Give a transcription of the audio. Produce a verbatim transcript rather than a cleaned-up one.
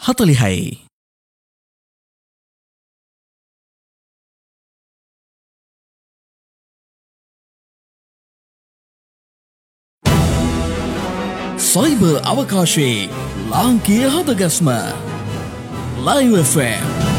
හතළිහයි. Cyber අවකාශයේ ලාංකීය හදගස්ම live F M